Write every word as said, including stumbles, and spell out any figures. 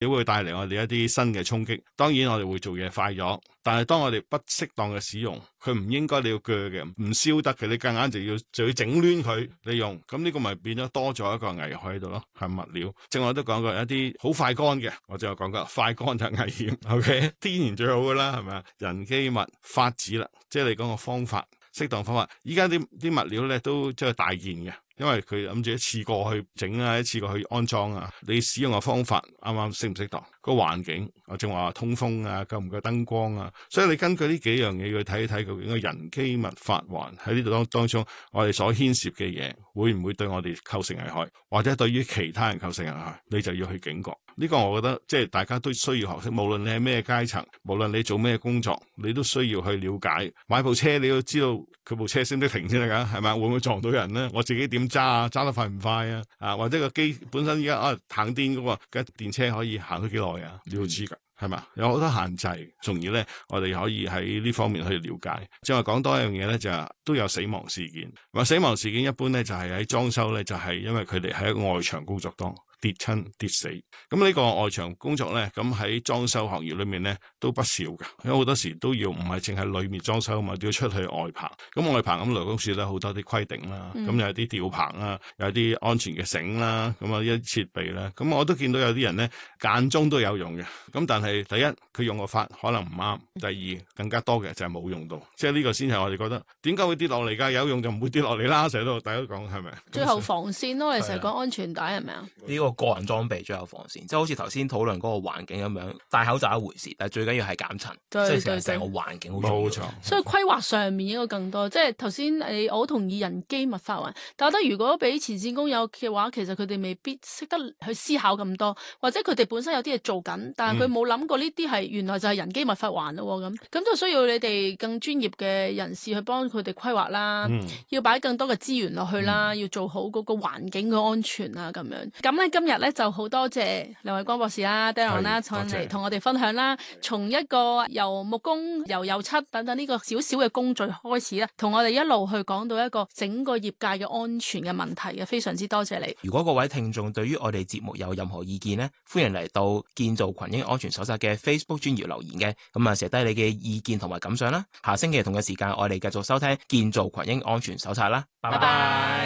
亦會帶嚟我哋一啲新嘅衝擊。當然我哋會做嘢快咗，但係當我哋不適當嘅使用，佢唔應該你要鋸嘅，唔燒得嘅，你夾硬就要就要整攣佢你用，咁呢個咪變咗多咗一個危害喺度咯，係物料。正話我都講過一啲好快乾嘅，我正話講過快乾就危險。OK， 天然最好噶啦，係咪啊？人機物法子啦，即係你講個方法，適當方法。依家啲啲物料咧都即係大件嘅。因為佢諗住一次過去整啊，一次過去安裝啊，你使用嘅方法啱啱適唔適當？個環境我正話通風啊，夠唔夠燈光啊？所以你根據呢幾樣嘢去睇一睇，究竟個人機密發還喺呢度當當中，我哋所牽涉嘅嘢會唔會對我哋構成危害，或者對於其他人構成危害，你就要去警覺。呢個我覺得即係大家都需要學識，無論你係咩階層，無論你做咩工作，你都需要去了解。買部車你要知道佢部車識唔識停先得㗎，係咪？會唔會撞到人咧？我自己點揸啊？揸得快唔快啊？啊，或者個機本身依家啊行電嗰個嘅電車可以行咗幾耐啊？你要知㗎。係嘛？有好多限制，從而咧，我哋可以喺呢方面去了解。即係話講多一樣嘢咧，就係都有死亡事件。話死亡事件一般咧，就係喺裝修咧，就係因為佢哋喺外牆工作當跌親跌死。咁呢個外牆工作咧，咁喺裝修行業裏面咧都不少㗎。因為好多時都要唔係淨係裏面裝修啊嘛，都要出去外棚。咁外棚咁勞工處咧好多啲規定啦，咁、嗯、有啲吊棚啦，有啲安全嘅繩啦，咁啊一啲設備啦。咁我都見到有啲人咧間中都有用嘅。咁但係第一佢用個法可能唔啱，第二更加多嘅就係冇用到，即係呢個先係我哋覺得點解會跌落嚟㗎？有用就唔會跌落嚟啦，成日都大家都講係咪？ 最後防線咯，你成日講安全帶係咪啊？ 呢個個人裝備最後防線，即係好似頭先討論嗰個環境咁樣，戴口罩一回事，但係最緊要係減塵，即係成成個環境好重要。冇錯， 所以規劃上面應該更多，即係頭先你我好同意人機密發還，但我覺得如果俾前線工友嘅話，其實佢哋未必識得去思考咁多，或者佢哋本身有啲嘢做緊，但係佢冇諗過呢啲係原來就係人機密發還咯咁，咁就需要你哋更專業嘅人士去幫佢哋規劃啦，嗯、要擺更多嘅資源落去啦，嗯、要做好嗰個環境嘅安全啊咁樣。咁咧今日咧就好多謝梁偉光博士啦、Darren 啦，上嚟同我哋分享啦，從一個由木工、由油漆等等呢個小小嘅工序開始啦，同我哋一路去講到一個整個業界嘅安全嘅問題嘅，非常之多謝你。 如果各位聽眾對於我哋節目有任何意見呢，歡迎嚟到建造群英安全手冊嘅 Facebook 專頁留言嘅，咁啊寫低你嘅意見同埋感想啦。下星期同嘅時間，我哋繼續收聽建造群英安全手冊啦。拜拜。